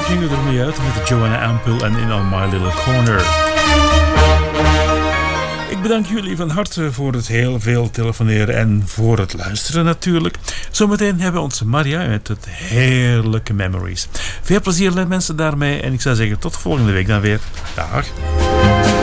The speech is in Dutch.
gingen we ermee uit met Joanna Ampil en In On My Little Corner. Ik bedank jullie van harte voor het heel veel telefoneren en voor het luisteren natuurlijk. Zometeen hebben we onze Maria met het heerlijke Memories. Veel plezier mensen daarmee en ik zou zeggen tot volgende week dan weer. Dag.